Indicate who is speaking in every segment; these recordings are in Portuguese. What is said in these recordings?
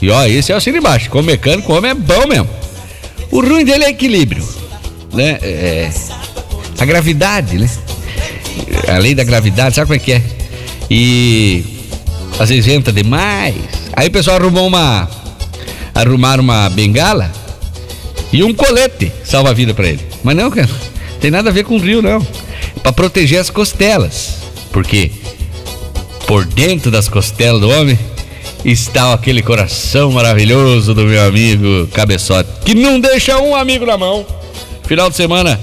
Speaker 1: E ó, esse é o assino embaixo. Como mecânico, o homem é bom mesmo. O ruim dele é equilíbrio, né? A gravidade, né? A lei da gravidade, sabe como é que é? E às vezes entra demais. Aí o pessoal arrumaram uma bengala e um colete salva-vida pra ele. Mas não, cara, tem nada a ver com o rio, não. Pra proteger as costelas. Porque por dentro das costelas do homem está aquele coração maravilhoso do meu amigo Cabeçote, que não deixa um amigo na mão. Final de semana,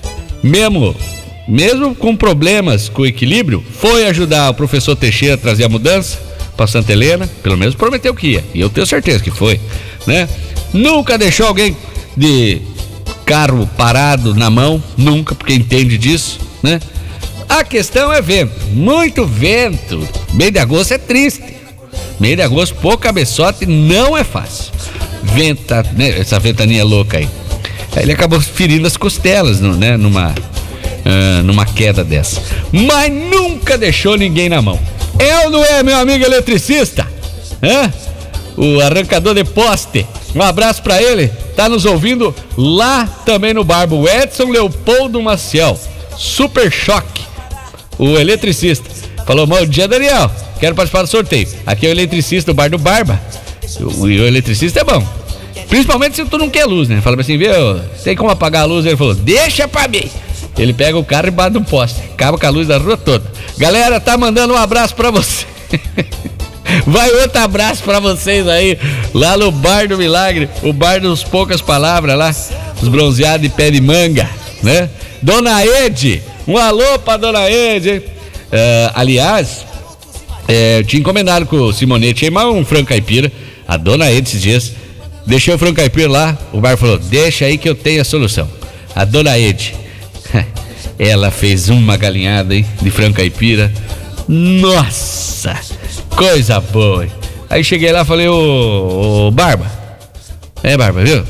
Speaker 1: mesmo com problemas com o equilíbrio, foi ajudar o professor Teixeira a trazer a mudança para Santa Helena. Pelo menos prometeu que ia, e eu tenho certeza que foi, né? Nunca deixou alguém de carro parado na mão, nunca, porque entende disso, né? A questão é vento, muito vento. Mês de agosto é triste. Mês de agosto, pô, Cabeçote, não é fácil. Venta, né? Essa ventania louca aí. Ele acabou ferindo as costelas, né? Numa queda dessa. Mas nunca deixou ninguém na mão. É ou não é, meu amigo eletricista? O arrancador de poste. Um abraço pra ele. Tá nos ouvindo lá também no Barba. O Edson Leopoldo Maciel. Super Choque. O eletricista. Falou, bom dia, Daniel. Quero participar do sorteio. Aqui é o eletricista do Bar do Barba. O eletricista é bom. Principalmente se tu não quer luz, né? Fala assim, viu? Tem como apagar a luz? Ele falou, deixa pra mim. Ele pega o carro e bate um poste. Acaba com a luz da rua toda. Galera, tá mandando um abraço pra você. Vai outro abraço pra vocês aí. Lá no Bar do Milagre. O Bar dos Poucas Palavras lá. Os bronzeados de pé de manga, né? Dona Ede. Um alô pra Dona Ede. Aliás, eu tinha encomendado com o Simonete aí, mas um frango caipira. A Dona Ede esses dias deixou o frango caipira lá. O bar falou, deixa aí que eu tenho a solução. A Dona Ede, ela fez uma galinhada, hein, de frango caipira. Nossa, coisa boa, hein? Aí cheguei lá e falei, ô Barba. Barba, viu?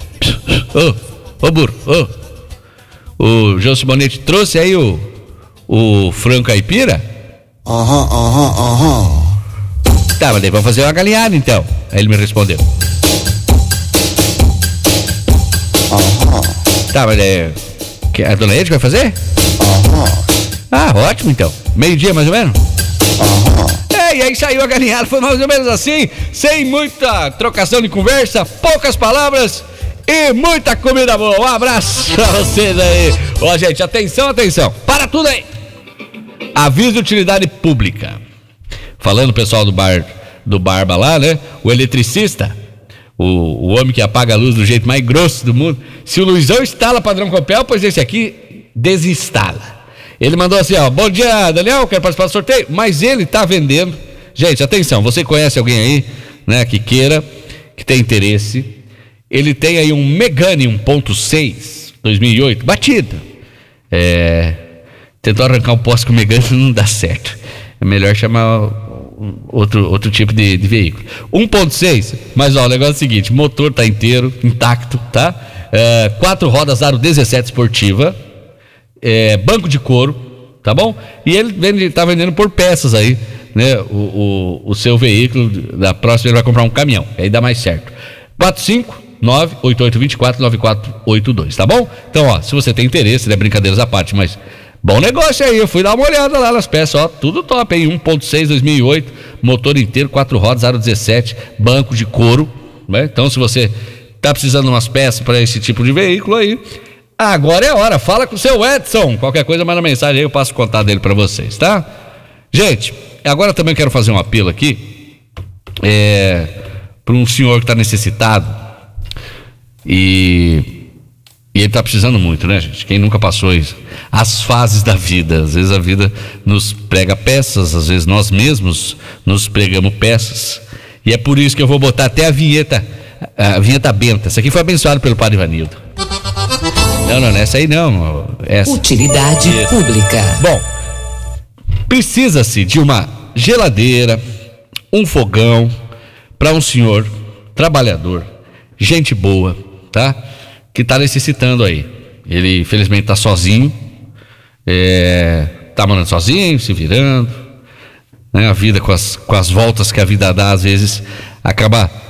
Speaker 1: Ô burro, o João Simonete trouxe aí o frango caipira? Tá, mas daí vamos fazer uma galinhada então. Aí ele me respondeu. Tá, mas daí a Dona Ede vai fazer? Ah, ótimo então. Meio-dia mais ou menos? E aí saiu a galinhada, foi mais ou menos assim, sem muita trocação de conversa, poucas palavras e muita comida boa. Um abraço pra vocês aí. Ó, gente, atenção, para tudo aí. Aviso de utilidade pública. Falando pessoal do Barba lá, né? O eletricista, o homem que apaga a luz do jeito mais grosso do mundo. Se o Luizão instala padrão Copel, pois esse aqui desinstala. Ele mandou assim, ó, bom dia, Daniel, quero participar do sorteio, mas ele tá vendendo. Gente, atenção, você conhece alguém aí, né, que queira, que tem interesse. Ele tem aí um Megane 1.6 2008, batido. Tentou arrancar um poste com o Megane, não dá certo. É melhor chamar outro tipo de veículo. 1.6, mas ó, o negócio é o seguinte, motor tá inteiro, intacto, tá? 4 rodas aro 17 esportiva, banco de couro, tá bom? E ele tá vendendo por peças aí, né? O seu veículo, da próxima ele vai comprar um caminhão, aí dá mais certo. 459-8824-9482, tá bom? Então, ó, se você tem interesse, né, brincadeiras à parte, mas bom negócio aí, eu fui dar uma olhada lá nas peças, ó, tudo top, hein? 1.6 2008, motor inteiro, 4 rodas, aro 17, banco de couro, né? Então, se você tá precisando de umas peças para esse tipo de veículo aí, agora é a hora, fala com o seu Edson, qualquer coisa manda mensagem aí, eu passo o contato dele para vocês, tá? Gente, agora também quero fazer um apelo aqui, para um senhor que tá necessitado, e ele tá precisando muito, né, gente? Quem nunca passou isso? As fases da vida. Às vezes a vida nos prega peças, às vezes nós mesmos nos pregamos peças. E é por isso que eu vou botar até a vinheta benta. Essa aqui foi abençoada pelo Padre Ivanildo. Não, essa aí não. Essa.
Speaker 2: Utilidade pública.
Speaker 1: Bom, precisa-se de uma geladeira, um fogão, para um senhor trabalhador, gente boa, tá? Que tá necessitando aí. Ele infelizmente tá sozinho, tá morando sozinho, se virando, né? A vida com as voltas que a vida dá, às vezes acaba